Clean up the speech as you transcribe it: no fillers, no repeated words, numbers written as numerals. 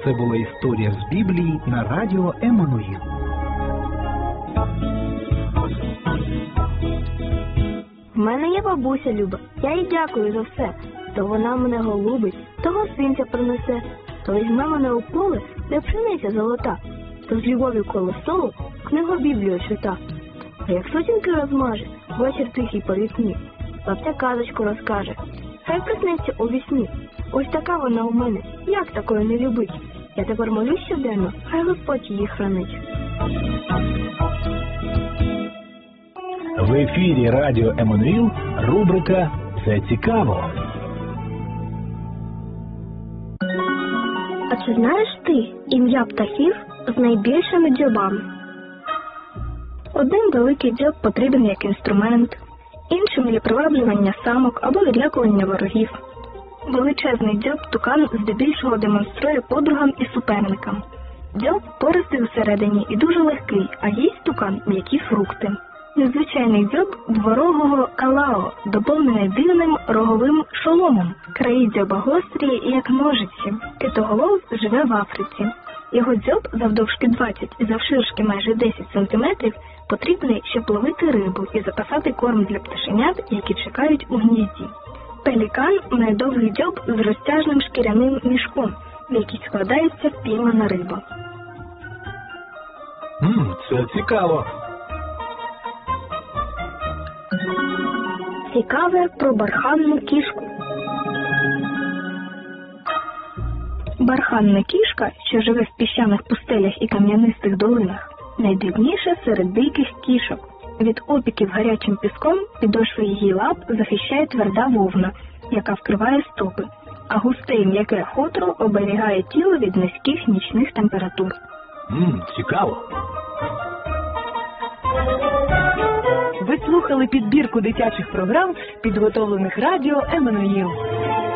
Це була історія з Біблії на радіо Еммануїл. В мене є бабуся Люба, я їй дякую за все. То вона мене голубить, то гостинця принесе, то візьме мене у поле, де пшениця золота, то з любов'ю коло столу книгу Біблію чита. А як сутінки розмаже, вечір тихий по вікні, бабця казочку розкаже, хай присниться у вісні. Ось така вона у мене, як такої не любить? Я тепер молюсь щоденно, хай Господь її хранить. В ефірі радіо Еммануїл рубрика «Це цікаво». А чи знаєш ти ім'я птахів з найбільшими дзьобами? Один великий дзьоб потрібен як інструмент, іншим для приваблювання самок або відлякування ворогів. Величезний дзьоб тукан здебільшого демонструє подругам і суперникам. Дзьоб пористий всередині і дуже легкий, а їсть тукан м'які фрукти. Незвичайний дзьоб дворогого калао, доповнений дивним роговим шоломом. Краї дзьоба гострі, як ножиці. Китоголов живе в Африці. Його дзьоб завдовжки 20 і завширшки майже 10 см потрібний, щоб ловити рибу і запасати корм для пташенят, які чекають у гнізді. Пелікан має довгий дзьоб з розтяжним шкіряним мішком, в який складається впіймана риба. Це цікаво. Цікаве про барханну кішку. Барханна кішка, що живе в піщаних пустелях і кам'янистих долинах, найдрібніша серед диких кішок. Від опіків гарячим піском підошви її лап захищає тверда вовна, яка вкриває стопи, а густе і м'яке хутро оберігає тіло від низьких нічних температур. Цікаво. Ви слухали підбірку дитячих програм, підготовлених радіо Еммануїл.